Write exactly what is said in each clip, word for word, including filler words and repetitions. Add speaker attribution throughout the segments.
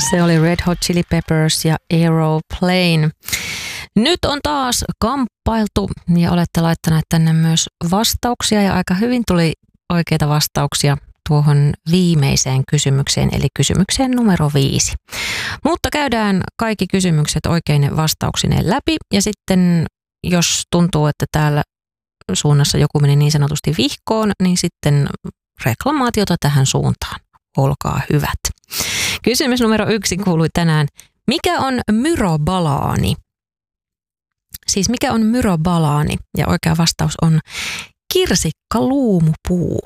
Speaker 1: Se oli Red Hot Chili Peppers ja Aeroplane. Nyt on taas kamppailtu ja olette laittaneet tänne myös vastauksia ja aika hyvin tuli oikeita vastauksia tuohon viimeiseen kysymykseen, eli kysymykseen numero viisi. Mutta käydään kaikki kysymykset oikein vastauksineen läpi ja sitten jos tuntuu, että täällä suunnassa joku meni niin sanotusti vihkoon, niin sitten reklamaatiota tähän suuntaan. Olkaa hyvät. Kysymys numero yksi kuului tänään. Mikä on myrobalaani? Siis mikä on myrobalaani? Ja oikea vastaus on kirsikkaluumupuu.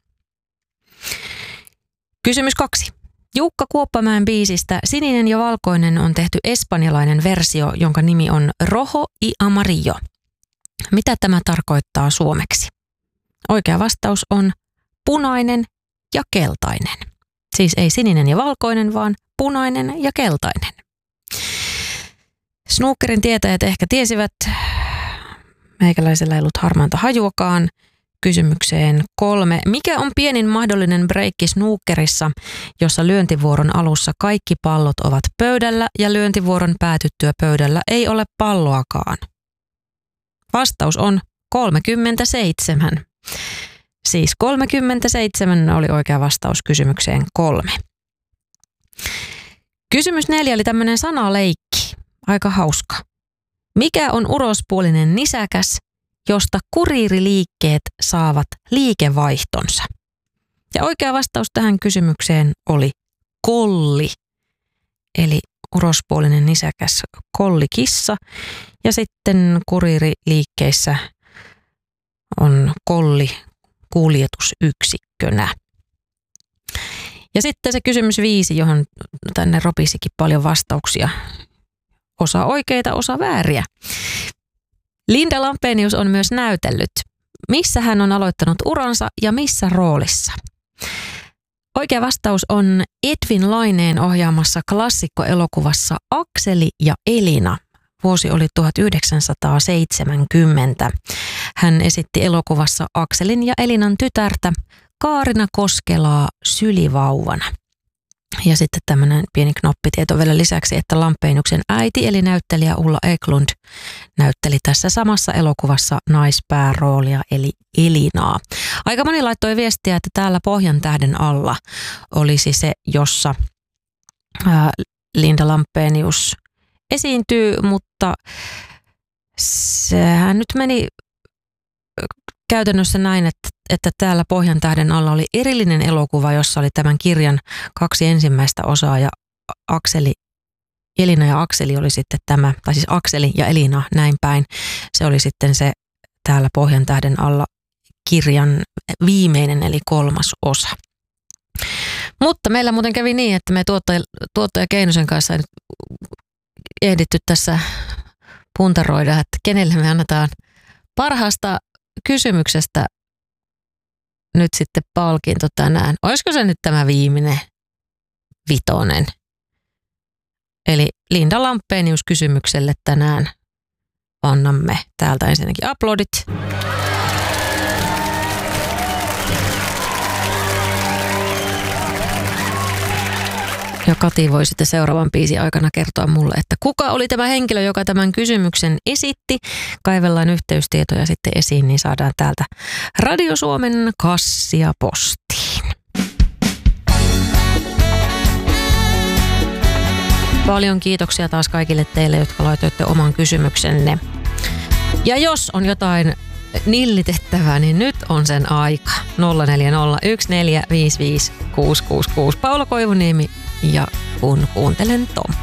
Speaker 1: Kysymys kaksi. Jukka Kuoppamäen biisistä Sininen ja valkoinen on tehty espanjalainen versio, jonka nimi on Rojo y Amarillo. Mitä tämä tarkoittaa suomeksi? Oikea vastaus on punainen ja keltainen. Siis ei sininen ja valkoinen, vaan punainen ja keltainen. Snookerin tietäjät ehkä tiesivät, meikäläisellä ei ollut harmaanta hajuakaan. Kysymykseen kolme. Mikä on pienin mahdollinen breikki snookerissa, jossa lyöntivuoron alussa kaikki pallot ovat pöydällä ja lyöntivuoron päätyttyä pöydällä ei ole palloakaan? Vastaus on kolmekymmentäseitsemän. Siis kolmekymmentäseitsemän oli oikea vastaus kysymykseen kolme. Kysymys neljä oli tämmöinen sanaleikki. Aika hauska. Mikä on urospuolinen nisäkäs, josta kuriiriliikkeet saavat liikevaihtonsa? Ja oikea vastaus tähän kysymykseen oli kolli. Eli urospuolinen nisäkäs kollikissa ja sitten kuriiriliikkeissä on kolli kuljetusyksikkönä. Ja sitten se kysymys viisi, johon tänne ropisikin paljon vastauksia. Osa oikeita, osa vääriä. Linda Lampenius on myös näytellyt. Missä hän on aloittanut uransa ja missä roolissa? Oikea vastaus on Edwin Laineen ohjaamassa klassikkoelokuvassa Akseli ja Elina. Vuosi oli tuhatyhdeksänsataaseitsemänkymmentä. Hän esitti elokuvassa Akselin ja Elinan tytärtä Kaarina Koskelaa sylivauvana. Ja sitten tämmöinen pieni knoppitieto vielä lisäksi, että Lampeniuksen äiti eli näyttelijä Ulla Eklund näytteli tässä samassa elokuvassa naispääroolia eli Elinaa. Aika moni laittoi viestiä, että täällä Pohjan tähden alla olisi se, jossa ää, Linda Lampenius esiintyy, mutta sehän nyt meni käytännössä näin, että, että täällä Pohjan tähden alla oli erillinen elokuva, jossa oli tämän kirjan kaksi ensimmäistä osaa ja Akseli, Elina ja Akseli oli sitten tämä, tai siis Akseli ja Elina näin päin. Se oli sitten se täällä Pohjan tähden alla kirjan viimeinen eli kolmas osa. Mutta meillä muuten kävi niin, että me tuottaja, tuottaja Keinosen kanssa ei nyt ehditty tässä puntaroida, että kenelle me annetaan parhaasta kysymyksestä nyt sitten palkinto tänään. Olisiko se nyt tämä viimeinen vitonen? Eli Linda Lampenius kysymykselle tänään annamme täältä ensinnäkin aplodit. Ja Kati voi sitten seuraavan biisin aikana kertoa mulle, että kuka oli tämä henkilö, joka tämän kysymyksen esitti. Kaivellaan yhteystietoja sitten esiin, niin saadaan täältä Radio Suomen kassia postiin. Paljon kiitoksia taas kaikille teille, jotka laitoitte oman kysymyksenne. Ja jos on jotain nillitettävää, niin nyt on sen aika. nolla neljä nolla yksi neljä viisi viisi kuusi kuusi kuusi Paula Koivuniemi ja kun kuuntelen Tom.